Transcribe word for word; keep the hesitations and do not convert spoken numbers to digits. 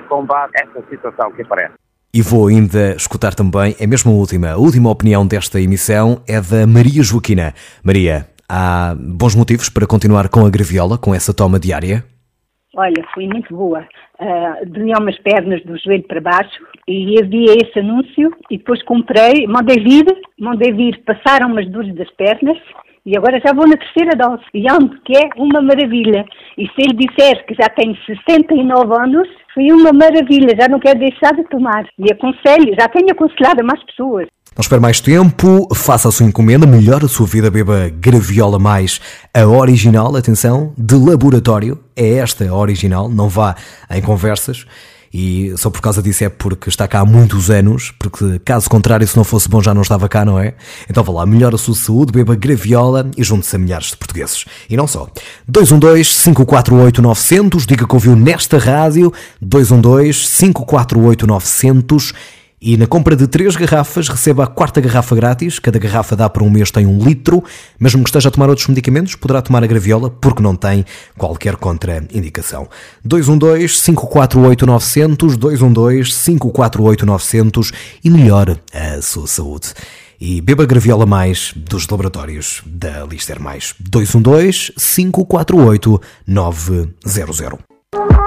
combate essa situação que aparece. E vou ainda escutar também a mesma última, a última opinião desta emissão é da Maria Joaquina. Maria, há bons motivos para continuar com a graviola, com essa toma diária? Olha, foi muito boa. Uh, Doía-me as pernas do joelho para baixo e havia esse anúncio e depois comprei, mandei vir, mandei vir, passaram as dores das pernas e agora já vou na terceira dose. E ando, que é uma maravilha. E se ele disser que já tenho sessenta e nove anos, foi uma maravilha, já não quero deixar de tomar. E aconselho, já tenho aconselhado a mais pessoas. Não espere mais tempo, faça a sua encomenda, melhore a sua vida, beba Graviola Mais, a original, atenção, de laboratório, é esta a original, não vá em conversas, e só por causa disso é porque está cá há muitos anos, porque caso contrário, se não fosse bom já não estava cá, não é? Então vá lá, melhore a sua saúde, beba Graviola e junte-se a milhares de portugueses. E não só. dois um dois, cinco quatro oito, nove zero zero, diga que ouviu nesta rádio, dois um dois, cinco quatro oito, nove zero zero. E na compra de três garrafas receba a quarta garrafa grátis, cada garrafa dá para um mês, tem um litro, mesmo que esteja a tomar outros medicamentos, poderá tomar a graviola porque não tem qualquer contraindicação. dois um dois, cinco quatro oito, nove zero zero, dois um dois, cinco quatro oito, nove zero zero e melhore a sua saúde. E beba Graviola Mais dos laboratórios da Lister Mais, dois um dois, cinco quatro oito, nove zero zero.